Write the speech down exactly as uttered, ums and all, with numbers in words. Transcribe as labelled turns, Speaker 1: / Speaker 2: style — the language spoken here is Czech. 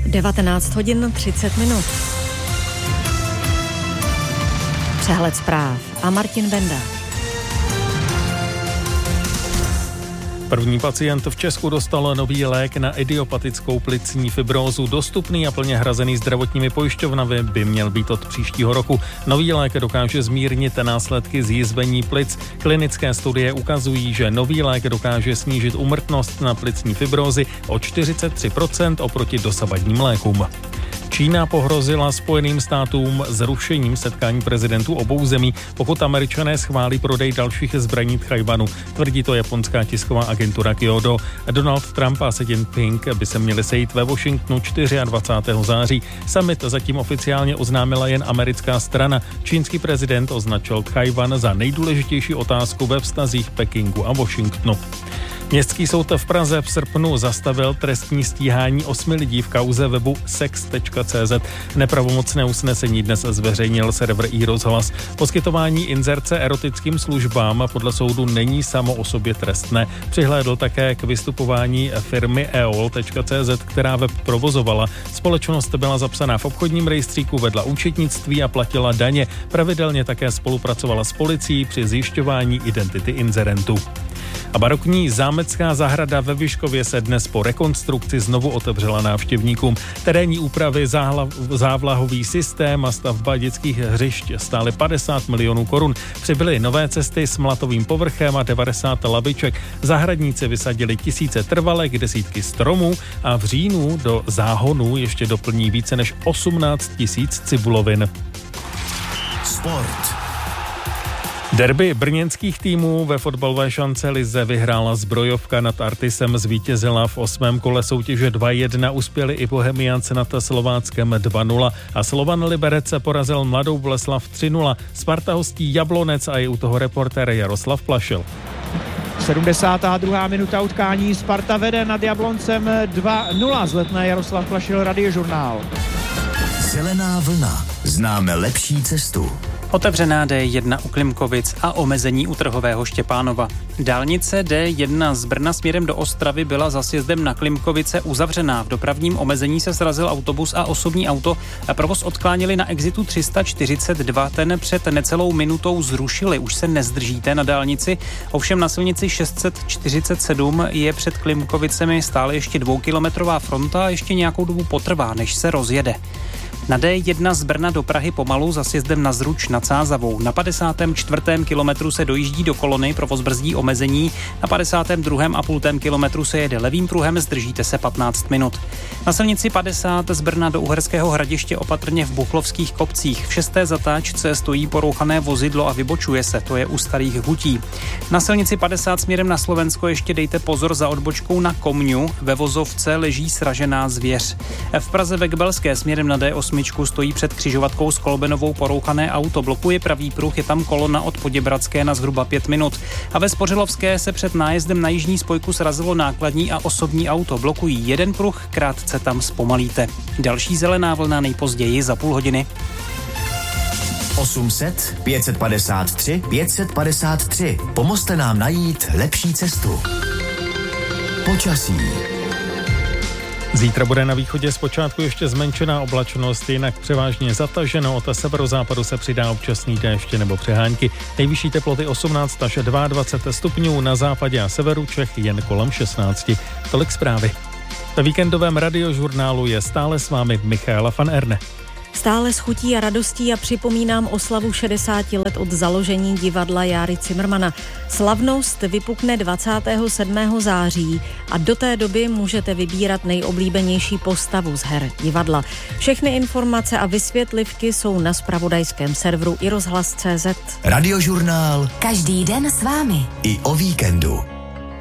Speaker 1: devatenáct hodin třicet minut. Přehled zpráv a Martin Benda.
Speaker 2: První pacient v Česku dostal nový lék na idiopatickou plicní fibrózu. Dostupný a plně hrazený zdravotními pojišťovnami by měl být od příštího roku. Nový lék dokáže zmírnit následky zjizvení plic. Klinické studie ukazují, že nový lék dokáže snížit úmrtnost na plicní fibrózy o čtyřicet tři procent oproti dosavadním lékům. Čína pohrozila Spojeným státům zrušením setkání prezidentů obou zemí, pokud Američané schválí prodej dalších zbraní Tchaj-wanu. Tvrdí to japonská tisková agentura Kyodo. Donald Trump a Xi Jinping by se měli sejít ve Washingtonu dvacátého čtvrtého září. Summit zatím oficiálně oznámila jen americká strana. Čínský prezident označil Tchaj-wan za nejdůležitější otázku ve vztazích Pekingu a Washingtonu. Městský soud v Praze v srpnu zastavil trestní stíhání osmi lidí v kauze webu sex tečka cé zet. Nepravomocné usnesení dnes zveřejnil server iRozhlas. Poskytování inzerce erotickým službám podle soudu není samo o sobě trestné. Přihlédl také k vystupování firmy e o l tečka cé zet, která web provozovala. Společnost byla zapsaná v obchodním rejstříku, vedla účetnictví a platila daně. Pravidelně také spolupracovala s policií při zjišťování identity inzerentů. A barokní zámecká zahrada ve Vyškově se dnes po rekonstrukci znovu otevřela návštěvníkům. Terénní úpravy, záhla, závlahový systém a stavba dětských hřišť stály padesát milionů korun. Přibyly nové cesty s mlatovým povrchem a devadesát laviček. Zahradníci vysadili tisíce trvalek, desítky stromů a v říjnu do záhonů ještě doplní více než osmnáct tisíc cibulovin.
Speaker 3: Sport.
Speaker 2: Derby brněnských týmů ve fotbalové šance lize vyhrála Zbrojovka nad Artisem, zvítězila v osmém kole soutěže dva jedna, uspěli i Bohemiánci nad Slováckem dva nula a Slovan Liberec porazil Mladou Boleslav tři nula. Sparta hostí Jablonec a je u toho reportér Jaroslav Plašil.
Speaker 4: sedmdesátá druhá minuta utkání, Sparta vede nad Jabloncem dva nula, z Letné Jaroslav Plašil, Radiožurnál.
Speaker 3: Zelená vlna, známe lepší cestu.
Speaker 5: Otevřená D jedna u Klimkovic a omezení u Trhového Štěpánova. Dálnice D jedna z Brna směrem do Ostravy byla za sjezdem na Klimkovice uzavřená. V dopravním omezení se srazil autobus a osobní auto a provoz odkláněli na exitu tři sta čtyřicet dva. Ten před necelou minutou zrušili. Už se nezdržíte na dálnici. Ovšem na silnici šest set čtyřicet sedm je před Klimkovicemi stále ještě dvoukilometrová fronta a ještě nějakou dobu potrvá, než se rozjede. Na D jedna z Brna do Prahy pomalu za sjezdem na Zruč nad Sázavou. Na padesátém čtvrtém kilometru se dojíždí do kolony, provoz brzdí omezení. Na padesátém druhém a půl kilometru se jede levým pruhem, zdržíte se patnáct minut. Na silnici padesát z Brna do Uherského Hradiště opatrně v Buchlovských kopcích. V šesté zatáčce stojí porouchané vozidlo a vybočuje se, to je u Starých Hutí. Na silnici padesát směrem na Slovensko ještě dejte pozor za odbočkou na Komňu, ve vozovce leží sražená zvěř. V Praze ve Gbelské směrem na D osm stojí před křižovatkou s Kolbenovou porouchané auto, blokuje pravý pruh, je tam kolona od Poděbradské na zhruba pět minut. A ve Spořilovské se před nájezdem na jižní spojku srazilo nákladní a osobní auto, blokují jeden pruh, krátce tam zpomalíte. Další zelená vlna nejpozději za půl hodiny.
Speaker 3: osm set pět set padesát tři pět set padesát tři. Pomozte nám najít lepší cestu. Počasí.
Speaker 2: Zítra bude na východě zpočátku ještě zmenšená oblačnost, jinak převážně zataženo, od severozápadu se přidá občasný déšť nebo přehánky. Nejvyšší teploty osmnáct až dvacet dva stupňů, na západě a severu Čech jen kolem šestnáct. Tolik zprávy. Ve víkendovém radiožurnálu je stále s vámi Michaela van Erne.
Speaker 1: Stále s chutí a radostí a připomínám oslavu šedesáti let od založení divadla Járy Cimrmana. Slavnost vypukne dvacátého sedmého září a do té doby můžete vybírat nejoblíbenější postavu z her divadla. Všechny informace a vysvětlivky jsou na zpravodajském serveru iRozhlas tečka cé zet.
Speaker 3: Radiožurnál.
Speaker 6: Každý den s vámi.
Speaker 3: I o víkendu.